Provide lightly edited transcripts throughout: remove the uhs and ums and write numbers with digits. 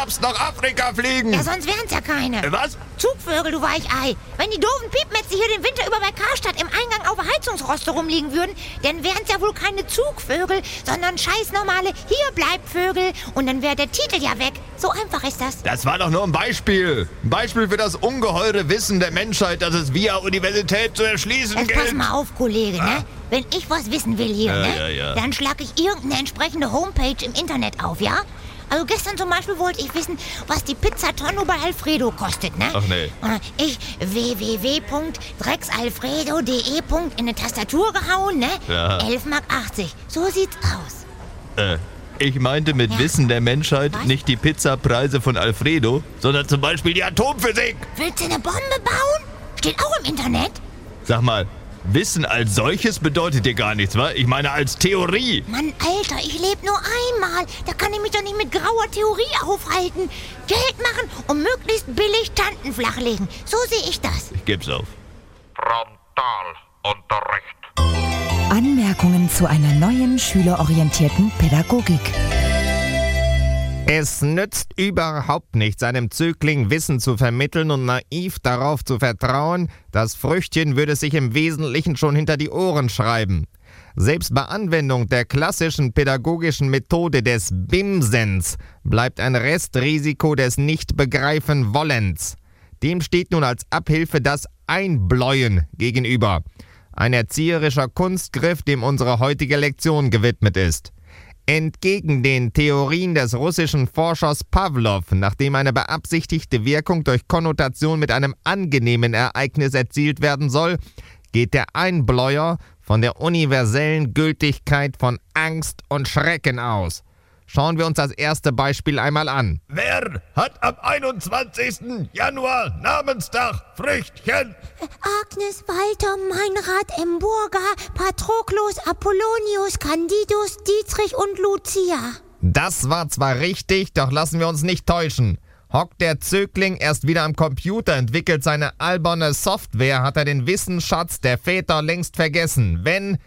Herbst nach Afrika fliegen. Ja, sonst wären's ja keine. Was? Zugvögel, du Weichei. Wenn die doofen Piepmätze hier den Winter über bei Karstadt im Eingang auf Heizungsroste rumliegen würden, dann wären's ja wohl keine Zugvögel, sondern scheiß normale Hier-Bleib-Vögel. Und dann wäre der Titel ja weg. So einfach ist das. Das war doch nur ein Beispiel. Ein Beispiel für das ungeheure Wissen der Menschheit, das es via Universität zu erschließen Jetzt gilt. pass mal auf, Kollege, ne? Wenn ich was wissen will hier, Ja. dann schlage ich irgendeine entsprechende Homepage im Internet auf, ja? Also gestern zum Beispiel wollte ich wissen, was die Pizza Tonno bei Alfredo kostet, ne? Ach nee. Ich www.drecksalfredo.de in eine Tastatur gehauen, ne? Ja. 11,80 Mark. So sieht's aus. Ich meinte mit Ja. Wissen der Menschheit Was? nicht die Pizzapreise von Alfredo, sondern zum Beispiel die Atomphysik. Willst du eine Bombe bauen? Steht auch im Internet. Sag mal, Wissen als solches bedeutet dir gar nichts, wa? Ich meine als Theorie. Mann, Alter, ich lebe nur einmal. Da kann ich mich doch nicht mit grauer Theorie aufhalten. Geld machen und möglichst billig Tanten flachlegen. So sehe ich das. Ich geb's auf. Frontalunterricht. Anmerkungen zu einer neuen schülerorientierten Pädagogik. Es nützt überhaupt nichts, einem Zögling Wissen zu vermitteln und naiv darauf zu vertrauen, das Früchtchen würde es sich im Wesentlichen schon hinter die Ohren schreiben. Selbst bei Anwendung der klassischen pädagogischen Methode des Bimsens bleibt ein Restrisiko des Nicht-Begreifen-Wollens. Dem steht nun als Abhilfe das Einbläuen gegenüber. Ein erzieherischer Kunstgriff, dem unsere heutige Lektion gewidmet ist. Entgegen den Theorien des russischen Forschers Pawlow, nachdem eine beabsichtigte Wirkung durch Konnotation mit einem angenehmen Ereignis erzielt werden soll, geht der Einbläuer von der universellen Gültigkeit von Angst und Schrecken aus. Schauen wir uns das erste Beispiel einmal an. Wer hat am 21. Januar Namenstag? Früchtchen. Agnes, Walter, Meinrad, Emburga, Patroklos, Apollonius, Candidus, Dietrich und Lucia. Das war zwar richtig, doch lassen wir uns nicht täuschen. Hockt der Zögling erst wieder am Computer, entwickelt seine alberne Software, hat er den Wissensschatz der Väter längst vergessen. Wenn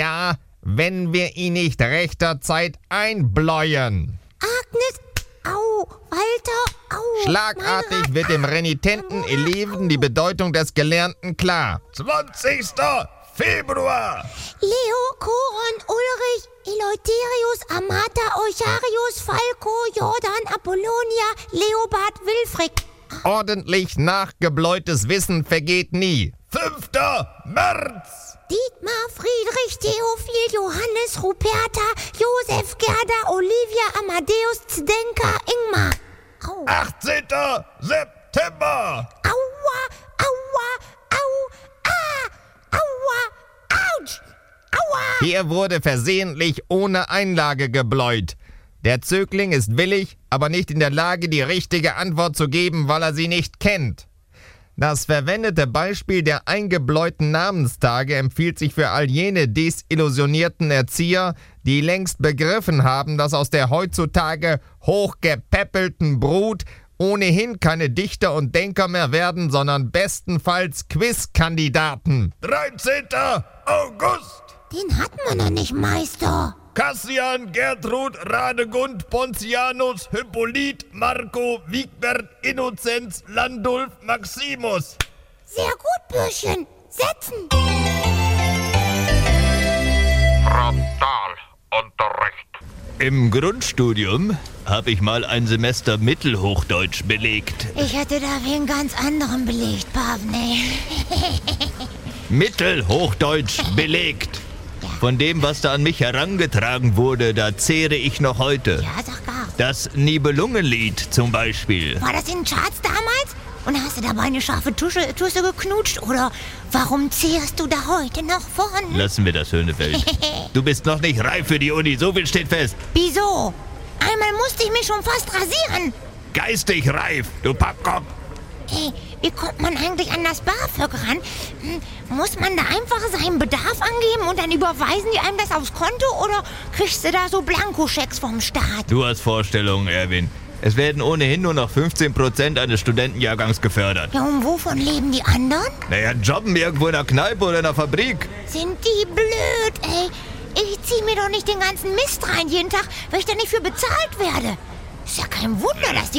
wir ihn nicht rechtzeitig einbläuen. Agnes, au, Walter, au. Schlagartig Meinrad, wird dem renitenten Eleven die Bedeutung des Gelernten klar. 20. Februar. Leo, Koron, Ulrich, Eleutherius, Amata, Eucharius, Falco, Jordan, Apollonia, Leopard, Wilfried. Ordentlich nachgebläutes Wissen vergeht nie. 5. März. Dietmar, Friedrich, Theophil, Johannes, Ruperta, Josef, Gerda, Olivia, Amadeus, Zdenka, Ingmar. Au. 18. September. Aua, aua, au, aua, ouch, aua. Hier wurde versehentlich ohne Einlage gebläut. Der Zögling ist willig, aber nicht in der Lage, die richtige Antwort zu geben, weil er sie nicht kennt. Das verwendete Beispiel der eingebläuten Namenstage empfiehlt sich für all jene desillusionierten Erzieher, die längst begriffen haben, dass aus der heutzutage hochgepäppelten Brut ohnehin keine Dichter und Denker mehr werden, sondern bestenfalls Quizkandidaten. 13. August. Den hatten wir noch nicht, Meister. Cassian, Gertrud, Radegund, Pontianus, Hippolyt, Marco, Wigbert, Innozenz, Landulf, Maximus. Sehr gut, Bürschchen. Setzen. Frontalunterricht. Im Grundstudium habe ich mal ein Semester Mittelhochdeutsch belegt. Ich hätte da wen ganz anderen belegt, Pavne. Mittelhochdeutsch belegt. Von dem, was da an mich herangetragen wurde, da zehre ich noch heute. Ja, sag gar. Das Nibelungenlied zum Beispiel. War das in den Charts damals? Und hast du dabei eine scharfe Tusse geknutscht? Oder warum zehrst du da heute noch von? Lassen wir das, Höhnefeld. Du bist noch nicht reif für die Uni, so viel steht fest. Wieso? Einmal musste ich mich schon fast rasieren. Geistig reif, du Pappkopf. Hey, wie kommt man eigentlich an das BAföG ran? Muss man da einfach seinen Bedarf angeben und dann überweisen die einem das aufs Konto? Oder kriegst du da so Blankoschecks vom Staat? Du hast Vorstellungen, Erwin. Es werden ohnehin nur noch 15% eines Studentenjahrgangs gefördert. Ja, und wovon leben die anderen? Naja, jobben irgendwo in der Kneipe oder in der Fabrik. Sind die blöd, ey? Ich zieh mir doch nicht den ganzen Mist rein jeden Tag, weil ich da nicht für bezahlt werde. Ist ja kein Wunder, dass die